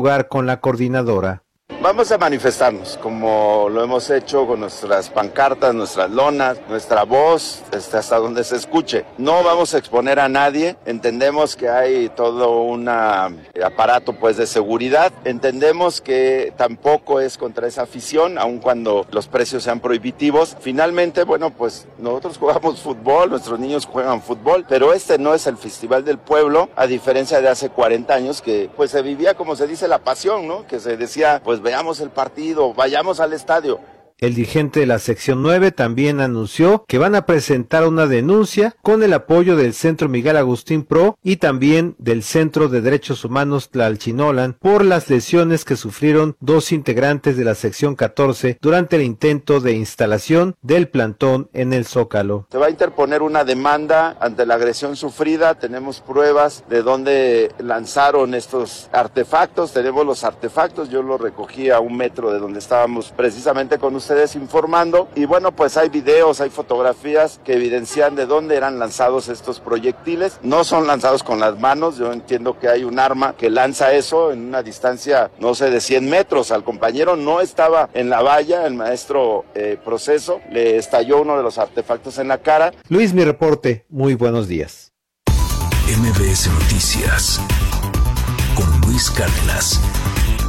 lugar con la coordinadora. Vamos a manifestarnos como lo hemos hecho con nuestras pancartas, nuestras lonas, nuestra voz, hasta donde se escuche. No vamos a exponer a nadie, entendemos que hay todo un aparato pues de seguridad, entendemos que tampoco es contra esa afición, aun cuando los precios sean prohibitivos. Finalmente, bueno, pues nosotros jugamos fútbol, nuestros niños juegan fútbol, pero este no es el Festival del Pueblo, a diferencia de hace 40 años que pues se vivía, como se dice, la pasión, ¿no? Que se decía, pues veamos el partido, vayamos al estadio. El dirigente de la sección 9 también anunció que van a presentar una denuncia con el apoyo del Centro Miguel Agustín Pro y también del Centro de Derechos Humanos Tlalchinolan por las lesiones que sufrieron dos integrantes de la sección 14 durante el intento de instalación del plantón en el Zócalo. Se va a interponer una demanda ante la agresión sufrida, tenemos pruebas de dónde lanzaron estos artefactos, tenemos los artefactos, yo los recogí a 1 metro de donde estábamos precisamente con ustedes informando, y bueno, pues hay videos, hay fotografías que evidencian de dónde eran lanzados estos proyectiles. No son lanzados con las manos, yo entiendo que hay un arma que lanza eso en una distancia, no sé, de 100 metros. Al compañero no estaba en la valla, el maestro Proceso, le estalló uno de los artefactos en la cara. Luis, mi reporte, muy buenos días. MBS Noticias con Luis Cárdenas.